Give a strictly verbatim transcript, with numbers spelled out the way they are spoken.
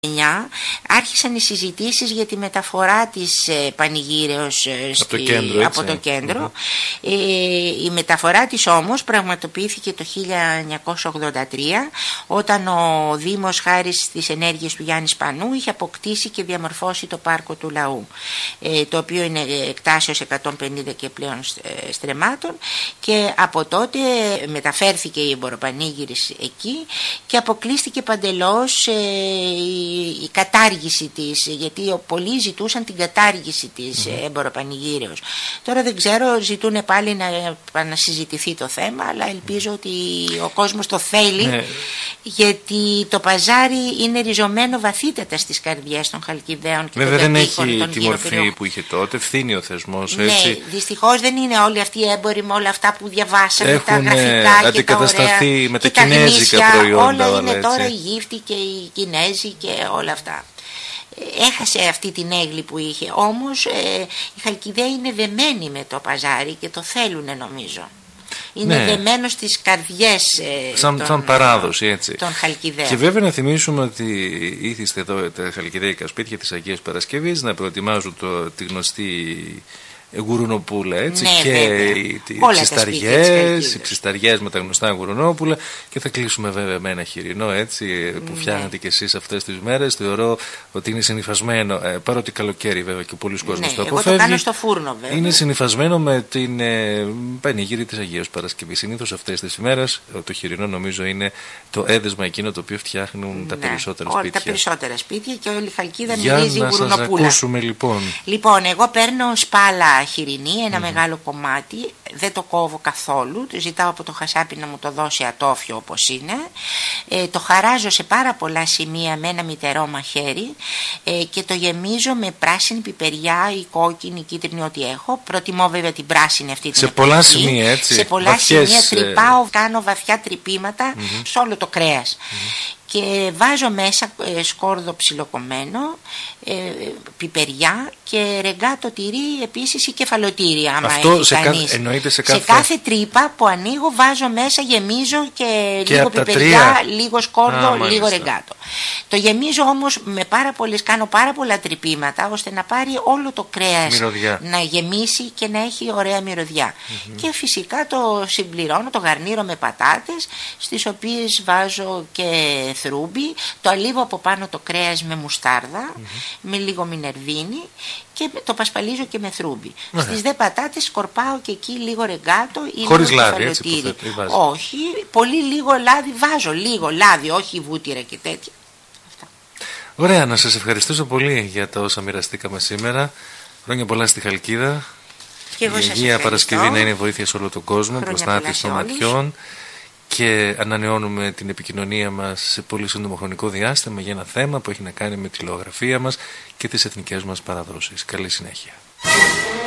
άρχισαν οι συζητήσεις για τη μεταφορά της ε, πανηγύρεως ε, από στη, το κέντρο. Από το κέντρο. Mm-hmm. Ε, η μεταφορά της όμως πραγματοποιήθηκε το χίλια εννιακόσια ογδόντα τρία, όταν ο Δήμος, χάρη στις ενέργειες του Γιάννη Σπανού, είχε αποκτήσει και διαμορφώσει το πάρκο του λαού, ε, το οποίο είναι εκτάσεως εκατόν πενήντα και πλέον στρεμμάτων, και από τότε μεταφέρθηκε η εμποροπανήγυρης εκεί και αποκλείστηκε παντελώς ε, η κατάργηση της, γιατί πολλοί ζητούσαν την κατάργηση της mm-hmm. εμποροπανηγύρεως. Τώρα δεν ξέρω, ζητούν πάλι να, να συζητηθεί το θέμα, αλλά ελπίζω ότι ο κόσμος το θέλει, ναι. γιατί το παζάρι είναι ριζωμένο βαθύτατα στις καρδιές των Χαλκιδαίων και βέβαια των δεν κατοίκων, έχει των τη μορφή περιοχών που είχε τότε, ευθύνει ο θεσμός, έτσι. Ναι, δυστυχώς δεν είναι όλοι αυτοί οι έμποροι με όλα αυτά που διαβάσαμε, έχουν τα γραφικά και τα ωραία με τα και κινέζικα τα γνήσια, προϊόντα, όλα είναι έτσι. τώρα οι γύφτοι και οι Κινέζοι και όλα αυτά. Έχασε αυτή την έγκλη που είχε, όμως ε, οι Χαλκιδαίοι είναι δεμένοι με το παζάρι και το θέλουν, νομίζω. Είναι ναι. δεμένο στις καρδιές ε, σαν, των, σαν παράδοση, έτσι. των Χαλκιδαίων. Και βέβαια να θυμίσουμε ότι ήθιστε εδώ τα χαλκιδαίικα σπίτια της Αγίας Παρασκευής να προετοιμάζουν το, τη γνωστή γουρουνοπούλα, έτσι, ναι, και οι ψισταριές, οι ψισταριές με τα γνωστά γουρουνόπουλα, και θα κλείσουμε βέβαια με ένα χοιρινό, έτσι, που φτιάχνετε ναι. και εσείς αυτές τις μέρες. Θεωρώ ότι είναι συνυφασμένο, ε, παρότι καλοκαίρι βέβαια και πολλοί κόσμος ναι, το αποφεύγει. Εγώ το κάνω στο φούρνο βέβαια. Είναι συνυφασμένο με την ε, πανηγύρη της Αγίας Παρασκευής. Συνήθως αυτές τις ημέρες το χοιρινό νομίζω είναι το έδεσμα εκείνο το οποίο φτιάχνουν ναι, τα περισσότερα όλα, σπίτια. Τα περισσότερα σπίτια και όλη η Χαλκίδα Για μυρίζει γουρουνοπούλα. Για να σας ακούσουμε λοιπόν. Λοιπόν, εγώ παίρνω σπάλα χοιρινή, ένα mm-hmm. μεγάλο κομμάτι, δεν το κόβω καθόλου, ζητάω από το χασάπι να μου το δώσει ατόφιο όπως είναι, ε, το χαράζω σε πάρα πολλά σημεία με ένα μυτερό μαχαίρι ε, και το γεμίζω με πράσινη πιπεριά ή κόκκινη, κίτρινη, ό,τι έχω. Προτιμώ βέβαια την πράσινη αυτή την σε εποχή. πολλά σημεία, έτσι. Σε πολλά βαθιές, σημεία τρυπάω, κάνω βαθιά τρυπήματα mm-hmm. σε όλο το κρέας. Mm-hmm. Και βάζω μέσα ε, σκόρδο ψιλοκομμένο, ε, πιπεριά και ρεγκάτο τυρί, επίσης, ή κεφαλοτήρι, άμα αυτό έχει σε κανείς. Κα... εννοείται σε κάθε... σε κάθε τρύπα που ανοίγω βάζω μέσα, γεμίζω και, και λίγο πιπεριά, τρία... λίγο σκόρδο, Α, λίγο ρεγκάτο. Το γεμίζω όμως με πάρα πολλές, κάνω πάρα πολλά τρυπήματα, ώστε να πάρει όλο το κρέας μυρωδιά, να γεμίσει και να έχει ωραία μυρωδιά. Mm-hmm. Και φυσικά το συμπληρώνω, το γαρνίρω με πατάτες, στις οποίες βάζω και θρούμπι, το αλίβω από πάνω το κρέας με μουστάρδα, mm-hmm. με λίγο μινερβίνι, και το πασπαλίζω και με θρούμπι. Mm-hmm. Στις δε πατάτες σκορπάω και εκεί λίγο ρεγκάτο ή χωρίς λίγο λάδι, έτσι, όχι, πολύ λίγο λάδι βάζω, λίγο λάδι, όχι βούτυρα και τέτοια. Αυτά. Ωραία, να σας ευχαριστήσω πολύ για τα όσα μοιραστήκαμε σήμερα. Χρόνια πολλά στη Χαλκίδα. Και εγώ η Αγία Παρασκευή να είναι βοήθεια σε όλο τον κόσμο, προστάτης των ματιών. Και ανανεώνουμε την επικοινωνία μας σε πολύ σύντομο χρονικό διάστημα για ένα θέμα που έχει να κάνει με τη λογογραφία μας και τις εθνικές μας παραδόσεις. Καλή συνέχεια.